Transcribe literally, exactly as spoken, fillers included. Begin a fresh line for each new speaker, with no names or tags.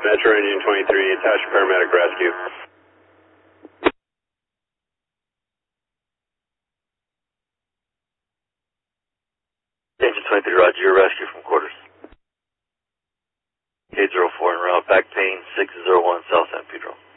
Metro Engine twenty-three, attached paramedic rescue.
Engine twenty-three, roger, your rescue from quarters. eight zero four en route, back pain, six zero one South San Pedro.